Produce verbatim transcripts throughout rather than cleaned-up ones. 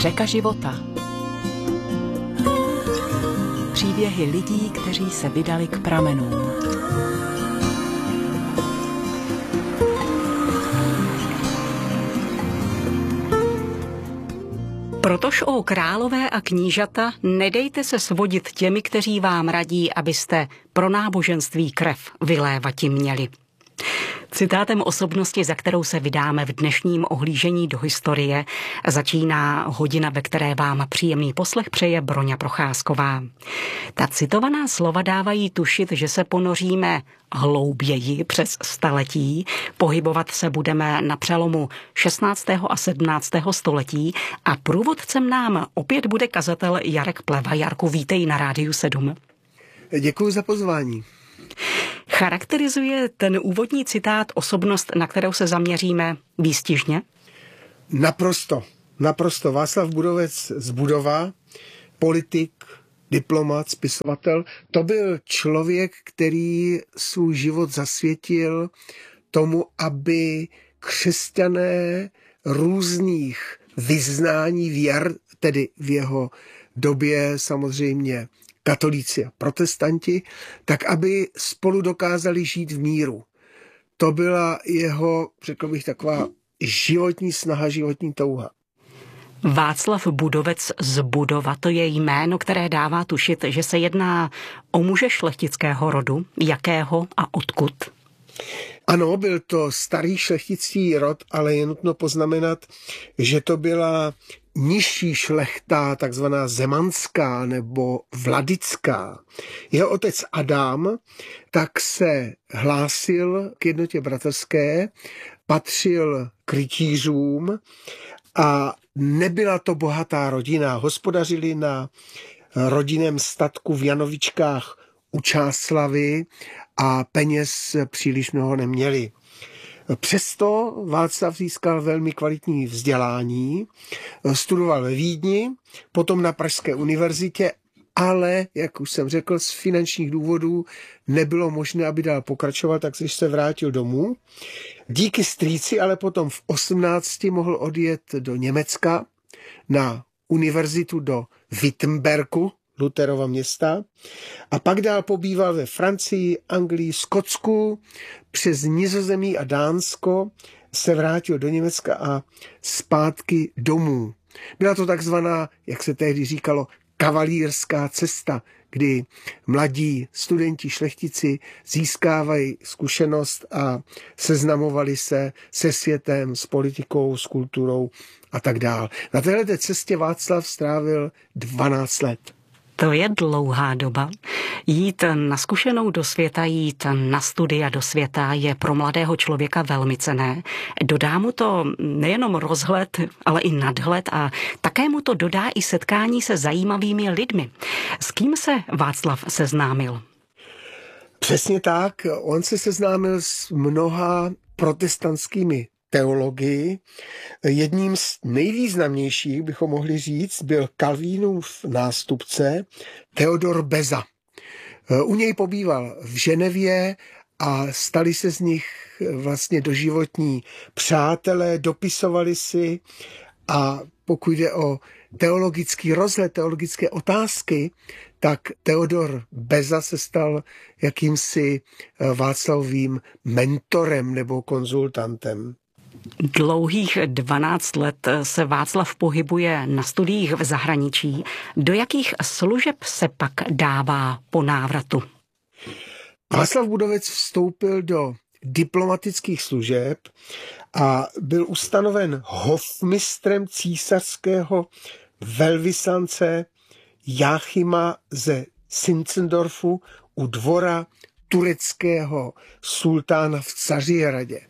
Řeka života. Příběhy lidí, kteří se vydali k pramenům. Protož, o králové a knížata, nedejte se svodit těmi, kteří vám radí, abyste pro náboženství krev vylévati měli. Citátem osobnosti, za kterou se vydáme v dnešním ohlížení do historie, začíná hodina, ve které vám příjemný poslech přeje Broňa Procházková. Ta citovaná slova dávají tušit, že se ponoříme hlouběji přes staletí, pohybovat se budeme na přelomu šestnáctého a sedmnáctého století a průvodcem nám opět bude kazatel Jarek Pleva. Jarku, vítej na Rádiu sedm. Děkuji za pozvání. Charakterizuje ten úvodní citát osobnost, na kterou se zaměříme, výstižně? Naprosto. Naprosto. Václav Budovec z Budova, politik, diplomat, spisovatel. To byl člověk, který svůj život zasvětil tomu, aby křesťané různých vyznání věr, tedy v jeho době samozřejmě katolíci a protestanti, tak aby spolu dokázali žít v míru. To byla jeho, řekl bych, taková životní snaha, životní touha. Václav Budovec z Budova, to je jméno, které dává tušit, že se jedná o muže šlechtického rodu. Jakého a odkud? Ano, byl to starý šlechtický rod, ale je nutno poznamenat, že to byla nižší šlechta, takzvaná zemanská nebo vladická. Jeho otec Adam tak se hlásil k jednotě bratrské, patřil k rytířům a nebyla to bohatá rodina. Hospodařili na rodinném statku v Janovičkách u Čáslavy a peněz příliš mnoho neměli. Přesto Václav získal velmi kvalitní vzdělání, studoval ve Vídni, potom na Pražské univerzitě, ale, jak už jsem řekl, z finančních důvodů nebylo možné, aby dál pokračoval, takže se vrátil domů. Díky strýci ale potom v osmnácti mohl odjet do Německa na univerzitu do Wittenbergu, Lutherova města, a pak dál pobýval ve Francii, Anglii, Skotsku, přes Nizozemí a Dánsko se vrátil do Německa a zpátky domů. Byla to takzvaná, jak se tehdy říkalo, kavalírská cesta, kdy mladí studenti šlechtici získávají zkušenost a seznamovali se se světem, s politikou, s kulturou a tak dál. Na této cestě Václav strávil dvanáct let. To je dlouhá doba. Jít na zkušenou do světa, jít na studia do světa je pro mladého člověka velmi cenné. Dodá mu to nejenom rozhled, ale i nadhled a také mu to dodá i setkání se zajímavými lidmi. S kým se Václav seznámil? Přesně tak. On se seznámil s mnoha protestantskými teologii. Jedním z nejvýznamnějších, bychom mohli říct, byl Kalvínův nástupce Theodor Beza. U něj pobýval v Ženevě a stali se z nich vlastně doživotní přátelé, dopisovali si, a pokud jde o teologický rozhled, teologické otázky, tak Theodor Beza se stal jakýmsi Václavovým mentorem nebo konzultantem. Dlouhých dvanáct let se Václav pohybuje na studiích v zahraničí. Do jakých služeb se pak dává po návratu? Václav Budovec vstoupil do diplomatických služeb a byl ustanoven hofmistrem císařského velvyslance Jáchyma ze Zinzendorfu u dvora tureckého sultána v Cařihradě.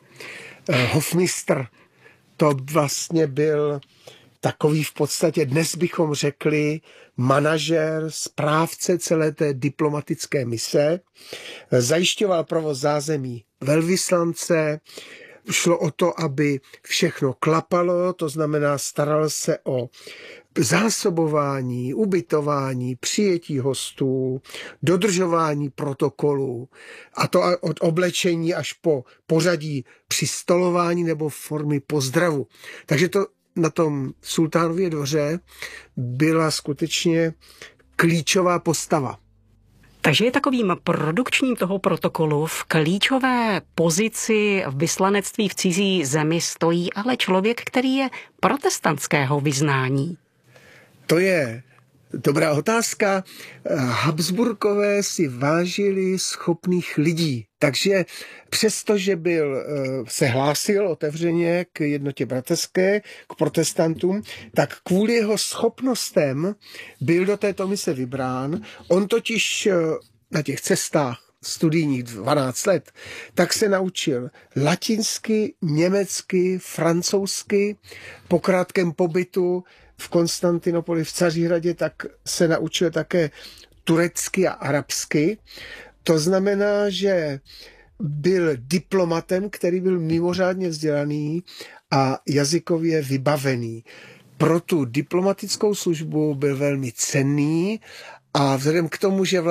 Hofmistr to vlastně byl takový v podstatě, dnes bychom řekli, manažer, správce celé té diplomatické mise. Zajišťoval provoz zázemí velvyslance, šlo o to, aby všechno klapalo, to znamená staral se o zásobování, ubytování, přijetí hostů, dodržování protokolů, a to od oblečení až po pořadí při stolování nebo formy pozdravu. Takže to na tom sultánově dvoře byla skutečně klíčová postava. Takže je takovým produkčním toho protokolu v klíčové pozici v vyslanectví v cizí zemi stojí ale člověk, který je protestantského vyznání. To je dobrá otázka. Habsburkové si vážili schopných lidí, takže přestože byl, se hlásil otevřeně k jednotě bratrské, k protestantům, tak kvůli jeho schopnostem byl do této mise vybrán. On totiž na těch cestách studijních dvanáct let, tak se naučil latinsky, německy, francouzsky. Po krátkém pobytu v Konstantinopoli v Cařihradě tak se naučil také turecky a arabsky. To znamená, že byl diplomatem, který byl mimořádně vzdělaný a jazykově vybavený. Pro tu diplomatickou službu byl velmi cenný a vzhledem k tomu, že